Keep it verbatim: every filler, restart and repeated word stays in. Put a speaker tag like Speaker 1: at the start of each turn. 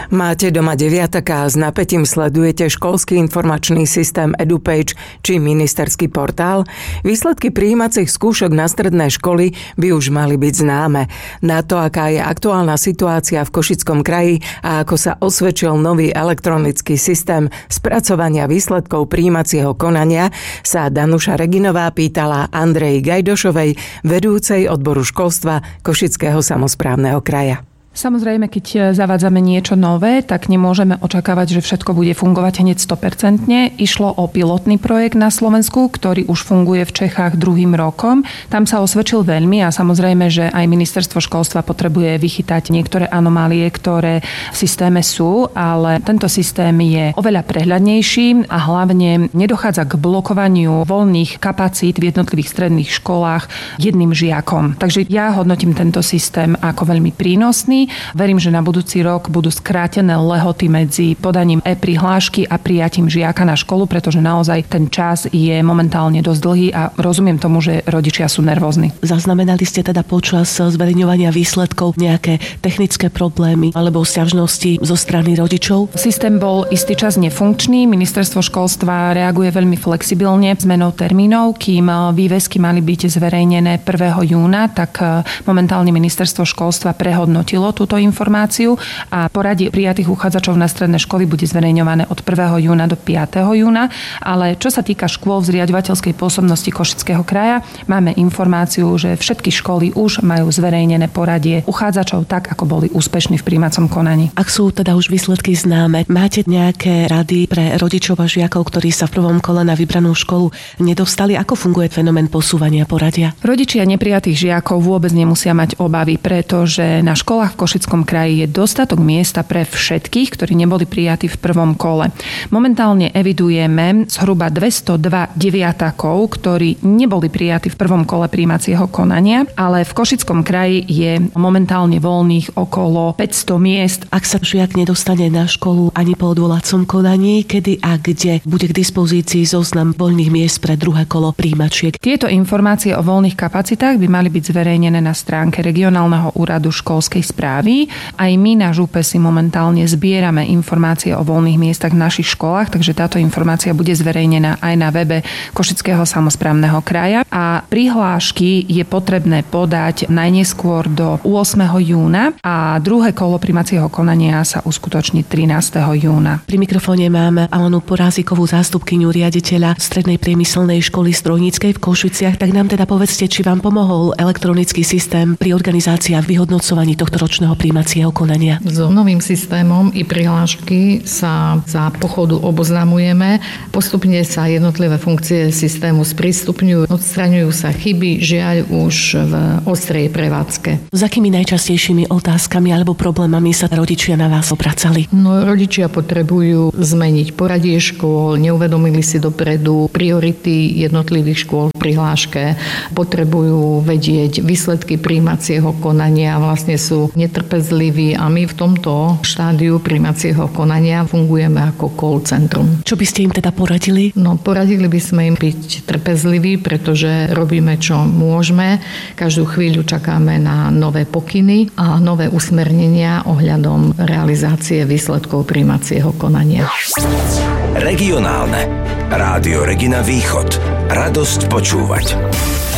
Speaker 1: Máte doma deviataka a s napätím sledujete školský informačný systém EduPage či ministerský portál? Výsledky prijímacích skúšok na stredné školy by už mali byť známe. Na to, aká je aktuálna situácia v Košickom kraji a ako sa osvedčil nový elektronický systém spracovania výsledkov prijímacieho konania, sa Danuša Reginová pýtala Andreji Gajdošovej, vedúcej odboru školstva Košického samosprávneho kraja.
Speaker 2: Samozrejme, keď zavádzame niečo nové, tak nemôžeme očakávať, že všetko bude fungovať hneď sto percent. Išlo o pilotný projekt na Slovensku, ktorý už funguje v Čechách druhým rokom. Tam sa osvedčil veľmi a samozrejme, že aj ministerstvo školstva potrebuje vychytať niektoré anomálie, ktoré v systéme sú, ale tento systém je oveľa prehľadnejší a hlavne nedochádza k blokovaniu voľných kapacít v jednotlivých stredných školách jedným žiakom. Takže ja hodnotím tento systém ako veľmi prínosný. Verím, že na budúci rok budú skrátené lehoty medzi podaním e-prihlášky a prijatím žiaka na školu, pretože naozaj ten čas je momentálne dosť dlhý a rozumiem tomu, že rodičia sú nervózni.
Speaker 3: Zaznamenali ste teda počas zverejňovania výsledkov nejaké technické problémy alebo sťažnosti zo strany rodičov?
Speaker 2: Systém bol istý čas nefunkčný. Ministerstvo školstva reaguje veľmi flexibilne zmenou termínov, kým výväzky mali byť zverejnené prvého júna, tak momentálne ministerstvo školstva prehodnotilo túto informáciu a poradie prijatých uchádzačov na stredné školy bude zverejňované od prvého júna do piateho júna, ale čo sa týka škôl v zriaďovateľskej pôsobnosti Košického kraja, máme informáciu, že všetky školy už majú zverejnené poradie uchádzačov tak, ako boli úspešní v prijímacom konaní.
Speaker 3: Ak sú teda už výsledky známe, máte nejaké rady pre rodičov a žiakov, ktorí sa v prvom kole na vybranú školu nedostali? Ako funguje fenomén posúvania poradia?
Speaker 2: Rodičia neprijatých žiakov vôbec nemusia mať obavy, pretože na školách v Košickom kraji je dostatok miesta pre všetkých, ktorí neboli prijatí v prvom kole. Momentálne evidujeme zhruba dvestodva deviatakov, ktorí neboli prijatí v prvom kole prijímacieho konania, ale v Košickom kraji je momentálne voľných okolo päťsto miest.
Speaker 3: Ak sa žiak nedostane na školu ani po odvolacom konaní, kedy a kde bude k dispozícii zoznam voľných miest pre druhé kolo prijímačiek?
Speaker 2: Tieto informácie o voľných kapacitách by mali byť zverejnené na stránke regionálneho úradu školskej správy. Aj my na žúpe si momentálne zbierame informácie o voľných miestach v našich školách, takže táto informácia bude zverejnená aj na webe Košického samosprávneho kraja a prihlášky je potrebné podať najneskôr do ôsmeho júna a druhé kolo prijímacieho konania sa uskutoční trinásteho júna.
Speaker 3: Pri mikrofóne máme Alenu Porázikovú, zástupkyňu riaditeľa Strednej priemyselnej školy strojníckej v Košiciach. Tak nám teda povedzte, či vám pomohol elektronický systém pri organizácii a vyhodnocovaní tohto ročného prijímacieho konania.
Speaker 4: So novým systémom i prihlášky sa za pochodu oboznamujeme. Postupne sa jednotlivé funkcie systému sprístupňujú, odstraňujú sa chyby, žiaľ už v ostrej prevádzke.
Speaker 3: S akými najčastejšími otázkami alebo problémami sa rodičia na vás obracali?
Speaker 4: No, rodičia potrebujú zmeniť poradie škôl, neuvedomili si dopredu priority jednotlivých škôl v prihláške, potrebujú vedieť výsledky prijímacieho konania, vlastne sú netrpezliví a my v tomto štádiu prijímacieho konania fungujeme ako call centrum.
Speaker 3: Čo by ste im teda poradili?
Speaker 4: No, poradili by sme im byť trpezliví, pretože robíme, čo môžeme. Každú chvíľu čakáme na nové pokyny a nové usmernenia ohľadom realizácie výsledkov prijímacieho konania.
Speaker 5: Regionálne. Rádio Regina Východ. Radosť počúvať.